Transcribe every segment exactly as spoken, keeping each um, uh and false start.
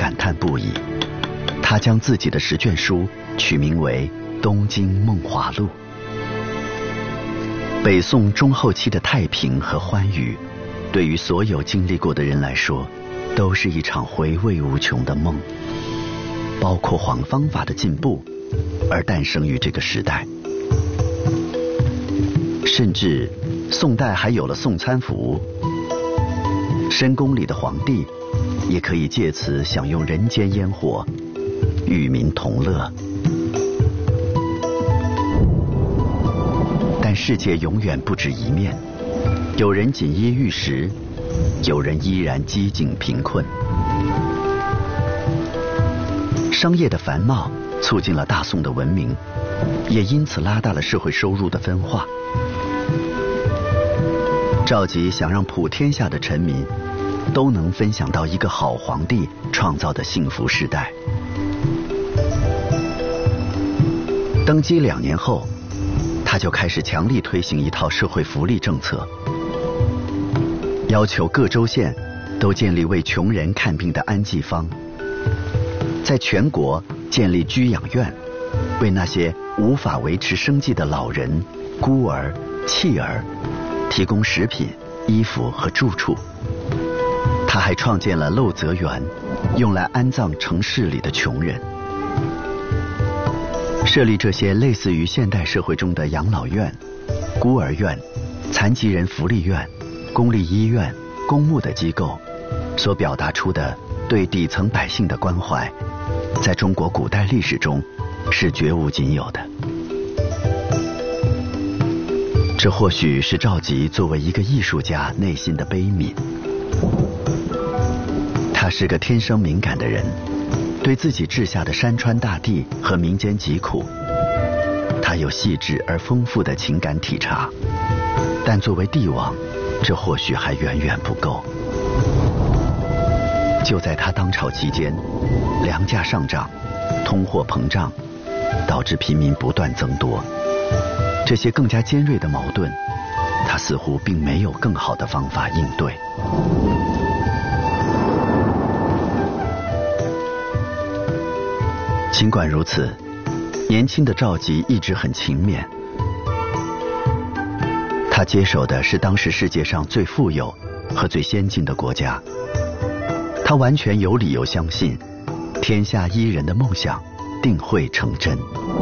感叹不已。他将自己的十卷书取名为《东京梦华录》。北宋中后期的太平和欢愉，对于所有经历过的人来说，都是一场回味无穷的梦。包括黄方法的进步，而诞生于这个时代。甚至宋代还有了送餐服务，深宫里的皇帝也可以借此享用人间烟火，与民同乐。但世界永远不止一面，有人锦衣玉食，有人依然饥馑贫困。商业的繁茂促进了大宋的文明，也因此拉大了社会收入的分化。赵佶想让普天下的臣民都能分享到一个好皇帝创造的幸福时代。登基两年后，他就开始强力推行一套社会福利政策，要求各州县都建立为穷人看病的安济坊，在全国建立居养院，为那些无法维持生计的老人、孤儿、弃儿提供食品、衣服和住处。他还创建了陋泽园，用来安葬城市里的穷人。设立这些类似于现代社会中的养老院、孤儿院、残疾人福利院、公立医院、公墓的机构，所表达出的对底层百姓的关怀，在中国古代历史中是绝无仅有的。这或许是赵佶作为一个艺术家内心的悲悯。他是个天生敏感的人，对自己治下的山川大地和民间疾苦，他有细致而丰富的情感体察。但作为帝王，这或许还远远不够。就在他当朝期间，粮价上涨，通货膨胀，导致贫民不断增多。这些更加尖锐的矛盾，他似乎并没有更好的方法应对。尽管如此，年轻的赵佶一直很勤勉。他接手的是当时世界上最富有和最先进的国家，他完全有理由相信，天下一人的梦想定会成真。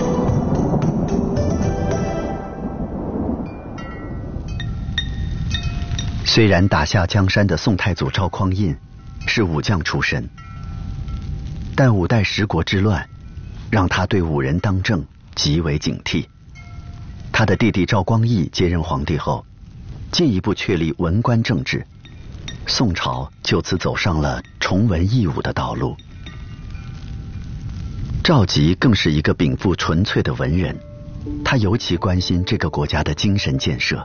虽然打下江山的宋太祖赵匡胤是武将出身，但五代十国之乱让他对武人当政极为警惕。他的弟弟赵光义接任皇帝后，进一步确立文官政治，宋朝就此走上了崇文抑武的道路。赵佶更是一个禀赋纯粹的文人，他尤其关心这个国家的精神建设。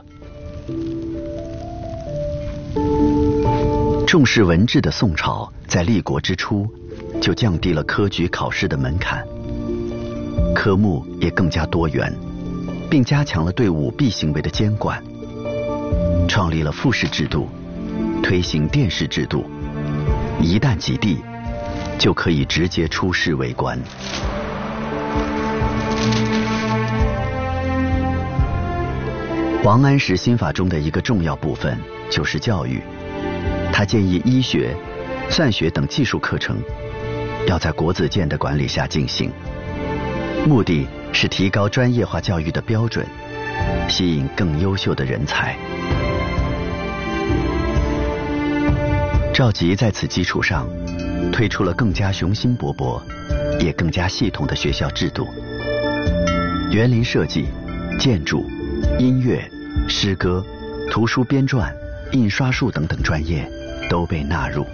重视文治的宋朝在立国之初就降低了科举考试的门槛，科目也更加多元，并加强了对舞弊行为的监管，创立了复试制度，推行殿试制度，一旦及第就可以直接出仕为官。王安石新法中的一个重要部分就是教育，他建议医学、算学等技术课程要在国子监的管理下进行，目的是提高专业化教育的标准，吸引更优秀的人才。赵佶在此基础上推出了更加雄心勃勃也更加系统的学校制度，园林设计、建筑、音乐、诗歌、图书编撰、印刷术等等专业都被纳入。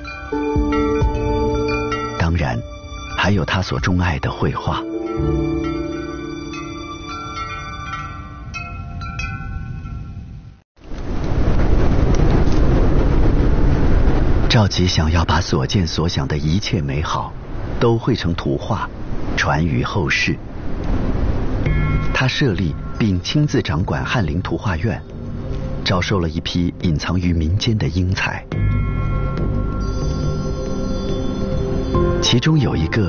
当然还有他所钟爱的绘画。赵佶想要把所见所想的一切美好都绘成图画，传于后世。他设立并亲自掌管翰林图画院，招收了一批隐藏于民间的英才。 其中有一个